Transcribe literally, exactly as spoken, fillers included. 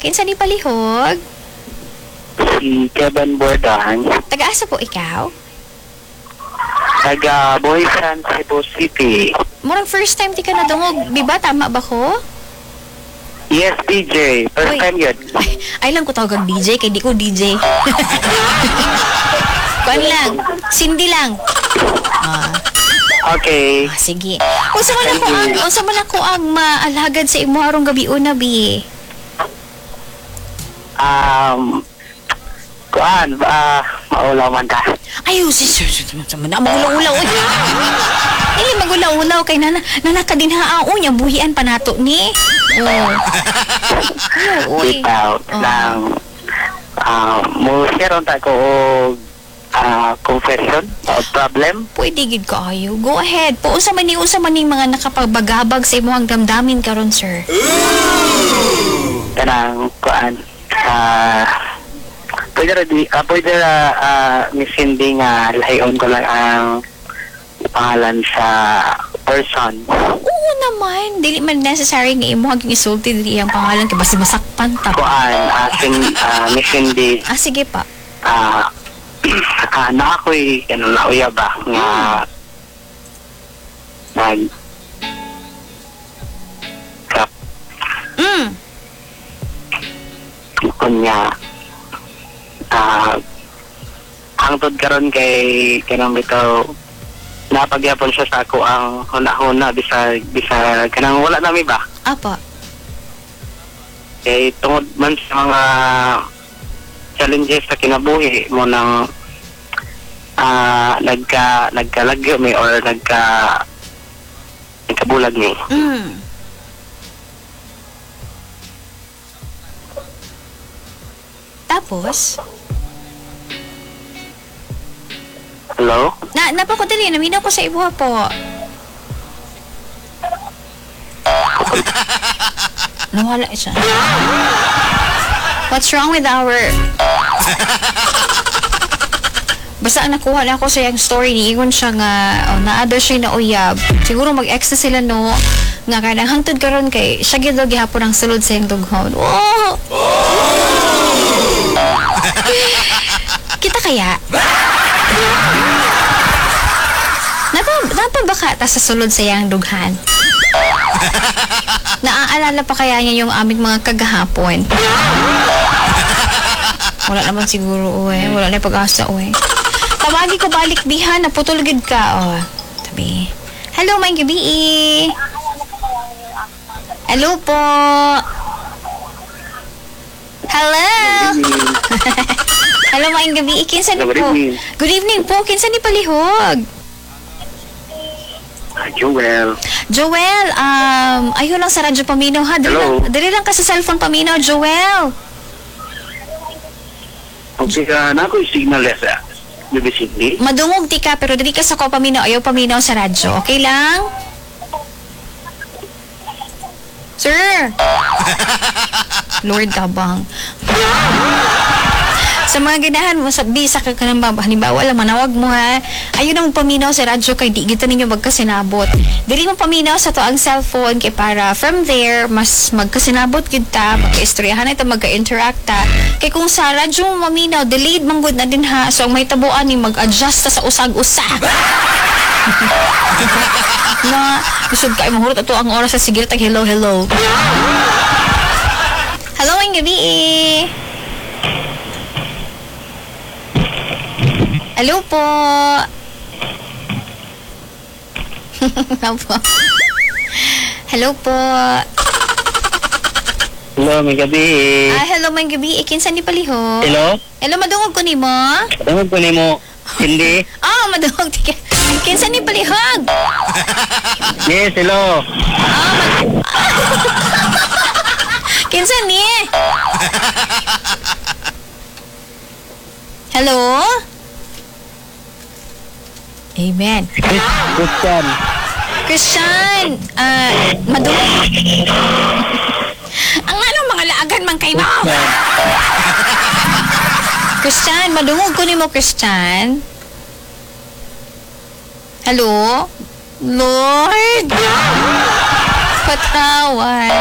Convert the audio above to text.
Kinsa ni palihog? Si Kevin Bordan, Taga-asa po ikaw? taga Boyfriend, Cebu City. Murang first time ti ka nadungog. Di ba? Tama ba ko? Yes, D J. First Uy. time yun. Ay, ay lang ko tawag ang D J, kay di ko D J. Kuan lang. Cindy lang. Ah, Okay. ah, sige. Unsa man ako ang, unsa man ako ang maalhagad sa imo arong gabi una, bi? Um, kuan, ah, maulaw man ka. Ay, si sir, sama na magulaw-ulaw. Uy. Dili magulaw-ulaw kay nana nanaka din ha unya buhian pa nato ni. Oh. Ano, uy. Bitaw Oh. ng, ah, mo share ta ko og, ah, confession o problem. Pwede gid kaayo. Go ahead. Po unsa man ni unsa man ning mga nakapagbagabag sa imong damdamin karon, sir? Kanang kuan, ah, pwede ra di, ah, pwede ra, ah, Miss Cindy nga lahion ko lang ang pangalan sa person. Oo naman. Dili man necessary nga imo haging isulti dili ang pangalan kay basta masakpan ta. Kuan, ah, sin, ah, Miss Cindy, Ah, sige pa. ah, ah, na ako'y, ano, nauya ba, nga, nag, kap, Mm. kunya, ah, hangtod karon kay, kanang bitaw, napagyapon siya sa ako ang huna-huna, bisa, bisa, kanang wala nami ba? Apa. Kay tungod man sa mga challenges sa kinabuhi mo nang ah nagka nagkalagyo mi or nagka nagkabulag mi. Mm. Tapos, Hello? na napakodali naminaw ko sa ibuha po. Nawala siya. What's wrong with our... Basta ang nakuha na ako sa yung story ni Ingon siya nga oh, naado siya na uyab. Siguro mag-ex na sila no nga kanang hangtod karon kay siya gid daw gihapon ang sulod sa iyang dughon. Oh! Kita kaya? Napa, napa baka ta sa sulod sa iyang dughan? Naaalala pa kaya niya yung aming mga kagahapon? Wala naman siguro, uwe. Wala na pag-asa, uwe. Tawagi ko balik bihan, naputol gid ka, oh. Tabi. Hello, may gabi. Hello po. Hello. Hello, may gabi. Kinsa ni Good po? evening. Good evening po. Kinsa ni palihog? Ah, Joel. Joel, um, ayun lang sa radyo Paminaw ha. Dili Hello. lang, dili lang ka sa cellphone Paminaw, Joel. Okay ka na ako signal sa Bibi Cindy. Madungog ti ka, pero dili ka sa ko Paminaw. Ayaw Paminaw sa radyo. Okay lang? Sir! Lord Tabang. Sa mga ganahan mo, sabi sa kakanang baba, halimbawa lang, manawag mo ha. Ayun ang paminaw sa radyo kay di kita ninyo magkasinabot. Dili mo paminaw sa to ang cellphone kay para from there, mas magkasinabot kita, magka-istoryahan ito, magka-interact ta. Kay kung sa radyo mo maminaw, delayed manggod na din ha. So ang may tabuan ni mag-adjust ta sa usag-usag. Na, gusto kayo mahurot ito ang oras sa sigil tag hello, hello. Hello, ang gabi eh. Hello po. Hello po. Hello po. Hello, may gabi. Ah, hello, may gabi. Ikinsan ni Paliho. Hello? Hello, madungog ko ni mo. Tungod ko ni mo, Cindy. Oh, madungog. Ikinsan ni Palihog. Yes, hello. Kinsan ni? Hello? Amen. Christian. Christian, ah, madungog. Ang ano, mga laagan man kay mo. Christian, madungog ko ni mo, Christian. Hello? Lord? Patawad.